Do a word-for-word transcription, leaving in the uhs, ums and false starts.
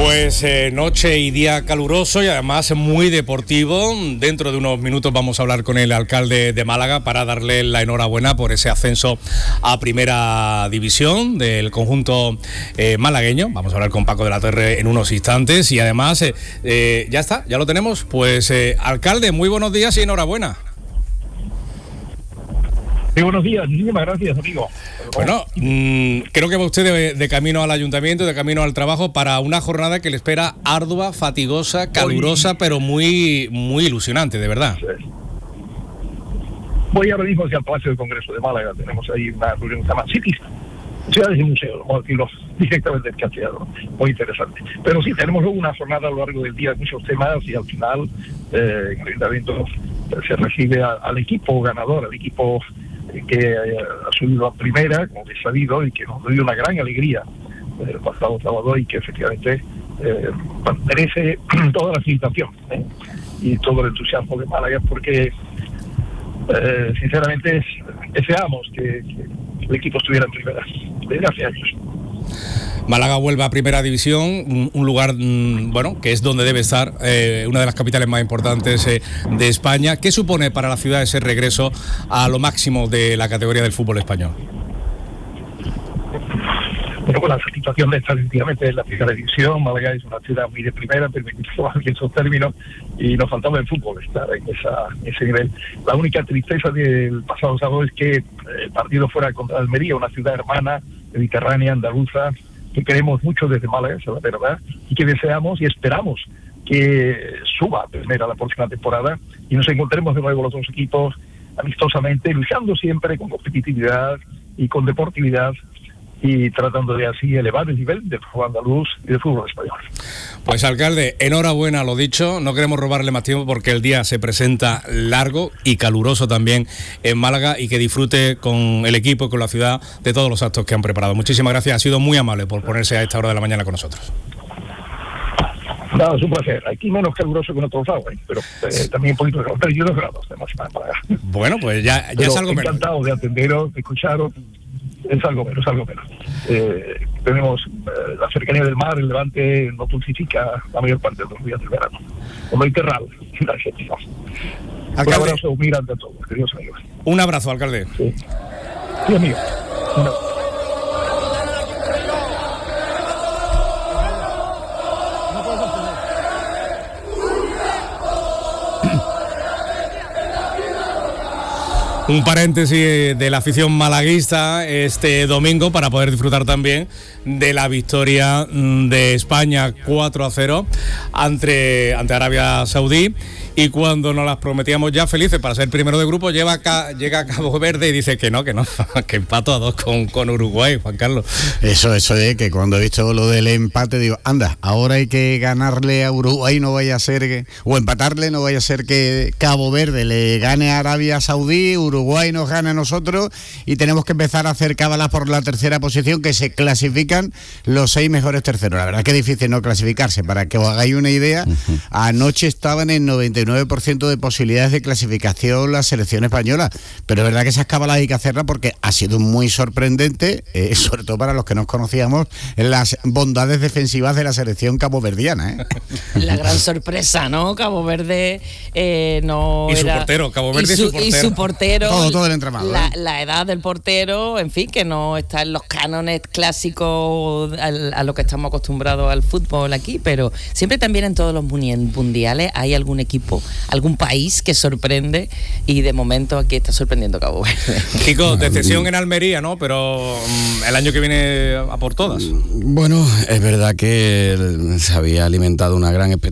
Pues eh, noche y día caluroso y además muy deportivo. Dentro de unos minutos vamos a hablar con el alcalde de Málaga para darle la enhorabuena por ese ascenso a Primera División del conjunto eh, malagueño. Vamos a hablar con Paco de la Torre en unos instantes y además eh, eh, ya está, ya lo tenemos. Pues eh, alcalde, muy buenos días y enhorabuena. Sí, buenos días, muchísimas gracias, amigo. Bueno, mmm, creo que va usted de, de camino al ayuntamiento, de camino al trabajo para una jornada que le espera ardua, fatigosa, calurosa, Hoy... pero muy muy ilusionante, de verdad. Sí. Voy ahora mismo hacia el Palacio del Congreso de Málaga, tenemos ahí una reunión que se llama Cities, Ciudades y Museos, vamos a decirlo directamente en castellano, muy interesante. Pero sí, tenemos luego una jornada a lo largo del día de muchos temas y al final eh, en el ayuntamiento se recibe a, al equipo ganador, al equipo que eh, ha subido a primera, como he sabido, y que nos dio una gran alegría eh, el pasado sábado y que efectivamente eh, merece toda la felicitación eh, y todo el entusiasmo de Málaga, porque eh, sinceramente deseamos que, que el equipo estuviera en primera desde hace años. Málaga vuelve a Primera División, un lugar, bueno, que es donde debe estar, eh, una de las capitales más importantes eh, de España. ¿Qué supone para la ciudad ese regreso a lo máximo de la categoría del fútbol español? Bueno, pues la situación de esta definitivamente es la Primera División. Málaga es una ciudad muy de primera, permitiendo esos términos, y nos faltaba el fútbol estar en esa, ese nivel. La única tristeza del pasado sábado es que el partido fuera contra Almería, una ciudad hermana, mediterránea, andaluza, que queremos mucho desde Málaga, esa es la verdad, y que deseamos y esperamos que suba a primera la próxima temporada y nos encontremos de nuevo los dos equipos amistosamente, luchando siempre con competitividad y con deportividad y tratando de así elevar el nivel del fútbol andaluz y del fútbol español. Pues alcalde, enhorabuena, lo dicho, no queremos robarle más tiempo porque el día se presenta largo y caluroso también en Málaga, y que disfrute con el equipo y con la ciudad de todos los actos que han preparado. Muchísimas gracias, ha sido muy amable por ponerse a esta hora de la mañana con nosotros. Nada, es un placer. Aquí menos caluroso que en otros lados, ¿eh? Pero eh, también un poquito de treinta y dos grados de máxima en Málaga. Bueno, pues ya, ya es algo menos. Encantado de atenderos, de escucharos. Es algo menos, algo menos. Eh, tenemos eh, la cercanía del mar, el Levante no dulcifica la mayor parte de los días del verano. Como Mediterráneo, en Argentina. Un abrazo humilde a todos, queridos amigos. Un abrazo, alcalde. Sí, sí, amigo. Un abrazo. Un paréntesis de la afición malaguista este domingo para poder disfrutar también de la victoria de España cuatro a cero ante, ante Arabia Saudí. Y cuando nos las prometíamos ya felices para ser primero de grupo, lleva acá, llega a Cabo Verde y dice que no, que no, que empato a dos con, con Uruguay, Juan Carlos. Eso, eso es que cuando he visto lo del empate digo, anda, ahora hay que ganarle a Uruguay, no vaya a ser que, o empatarle, no vaya a ser que Cabo Verde le gane a Arabia Saudí, Uruguay nos gane a nosotros y tenemos que empezar a hacer cábalas por la tercera posición, que se clasifican los seis mejores terceros. La verdad que es difícil no clasificarse. Para que os hagáis una idea, uh-huh. Anoche estaban en noventa y nueve por ciento de posibilidades de clasificación la selección española, pero es verdad que esas cábalas hay que hacerlas porque ha sido muy sorprendente, eh, sobre todo para los que no conocíamos las bondades defensivas de la selección caboverdiana, ¿eh? La gran sorpresa, ¿no? Cabo Verde eh, no y su era... portero, Cabo Verde y su, y su portero. Y su portero todo, todo el entramado. La, ¿eh? la edad del portero, en fin, que no está en los cánones clásicos a, a lo que estamos acostumbrados al fútbol aquí, pero siempre también en todos los mundiales hay algún equipo, algún país que sorprende, y de momento aquí está sorprendiendo Cabo Verde. Chicos, decepción en Almería, ¿no? Pero um, el año que viene a por todas. Bueno, es verdad que se había alimentado una gran expectativa